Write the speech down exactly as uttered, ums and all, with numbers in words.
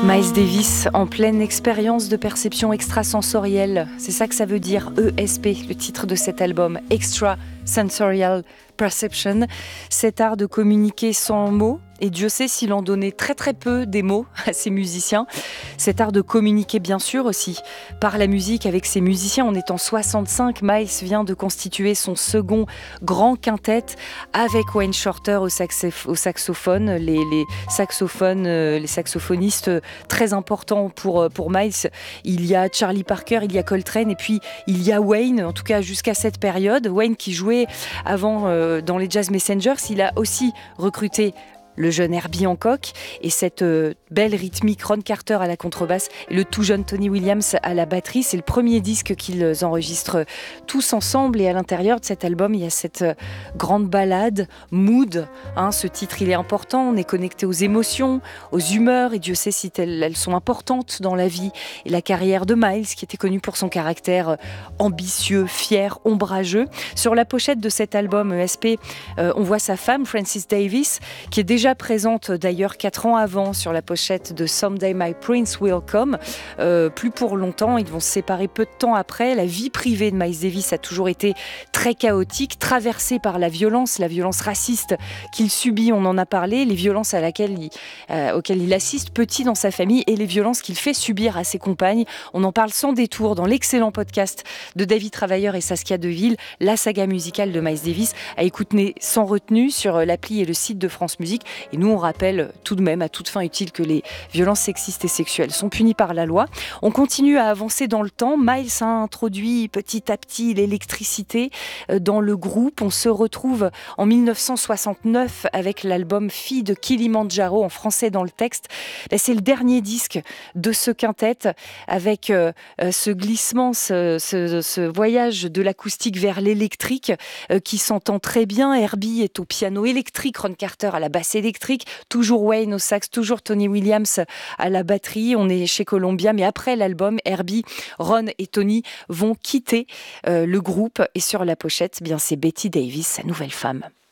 Miles Davis en pleine expérience de perception extrasensorielle, c'est ça que ça veut dire, E S P, le titre de cet album, Extra Sensorial Perception, cet art de communiquer sans mots, et Dieu sait s'il en donnait très très peu des mots à ses musiciens. Cet art de communiquer bien sûr aussi par la musique avec ses musiciens. On est en soixante-cinq, Miles vient de constituer son second grand quintet avec Wayne Shorter au, saxof- au saxophone, les, les saxophones, euh, les saxophonistes très importants pour, pour Miles. Il y a Charlie Parker, il y a Coltrane et puis il y a Wayne, en tout cas jusqu'à cette période. Wayne qui jouait avant euh, dans les Jazz Messengers, il a aussi recruté le jeune Herbie Hancock et cette euh, belle rythmique Ron Carter à la contrebasse et le tout jeune Tony Williams à la batterie. C'est le premier disque qu'ils enregistrent tous ensemble et à l'intérieur de cet album, il y a cette euh, grande ballade, Mood. Hein, ce titre, il est important, on est connecté aux émotions, aux humeurs et Dieu sait si elles, elles sont importantes dans la vie et la carrière de Miles qui était connu pour son caractère euh, ambitieux, fier, ombrageux. Sur la pochette de cet album E S P, euh, on voit sa femme, Frances Davis, qui est déjà présente d'ailleurs quatre ans avant sur la pochette de Someday My Prince Will Come. Euh, plus pour longtemps, ils vont se séparer peu de temps après. La vie privée de Miles Davis a toujours été très chaotique, traversée par la violence, la violence raciste qu'il subit, on en a parlé, les violences à laquelle il, euh, auxquelles il assiste petit dans sa famille et les violences qu'il fait subir à ses compagnes. On en parle sans détour dans l'excellent podcast de David Travailleur et Saskia Deville, la saga musicale de Miles Davis, à écouter sans retenue sur l'appli et le site de France Musique. Et nous, on rappelle tout de même, à toute fin utile, que les violences sexistes et sexuelles sont punies par la loi. On continue à avancer dans le temps. Miles a introduit petit à petit l'électricité dans le groupe. On se retrouve en dix-neuf cent soixante-neuf avec l'album Fille de Kilimandjaro, en français dans le texte. C'est le dernier disque de ce quintet, avec ce glissement, ce, ce, ce voyage de l'acoustique vers l'électrique qui s'entend très bien. Herbie est au piano électrique, Ron Carter à la basse électrique, toujours Wayne au sax, toujours Tony Williams à la batterie. On est chez Columbia, mais après l'album, Herbie, Ron et Tony vont quitter euh, le groupe et sur la pochette, bien c'est Betty Davis, sa nouvelle femme.